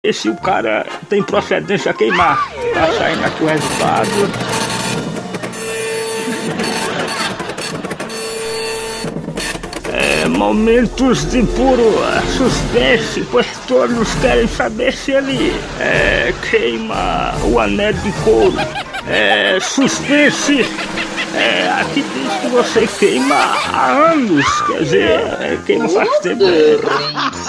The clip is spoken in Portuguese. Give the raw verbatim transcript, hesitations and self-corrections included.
E se o cara tem procedência a queimar, tá saindo aqui o resultado. É, momentos de puro suspense, pois todos querem saber se ele é, queima o anel de couro. É, suspense, é, aqui diz que você queima há anos, quer dizer, é, queima faz tempo. É.